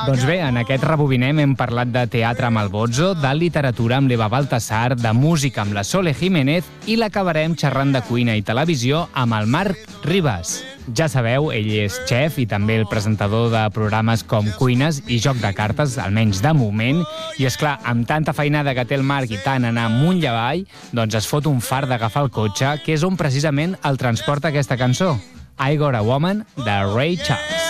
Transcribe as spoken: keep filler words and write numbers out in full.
Doncs bé, en aquest Rebobinem hem parlat de teatre amb el Bozzo, de literatura amb l'Eva Baltasar, de música amb la Sole Jiménez i l'acabarem xerrant de cuina i televisió amb el Marc Ribas. Ja sabeu, ell és xef i també el presentador de programes com Cuines i Joc de Cartes, almenys de moment, i és clar, amb tanta feinada que té el Marc i tant anar amunt i avall, doncs es fot un fart d'agafar el cotxe, que és on precisament el transporta aquesta cançó, I Got a Woman, de Ray Charles.